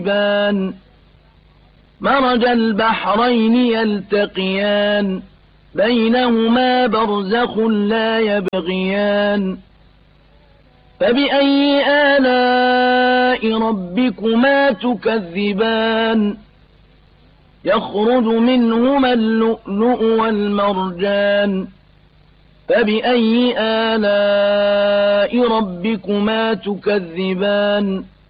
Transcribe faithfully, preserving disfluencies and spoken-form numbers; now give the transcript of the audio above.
يكذبان مرج البحرين يلتقيان بينهما برزخ لا يبغيان فبأي آلاء ربكما تكذبان يخرج منهما اللؤلؤ والمرجان فبأي آلاء ربكما تكذبان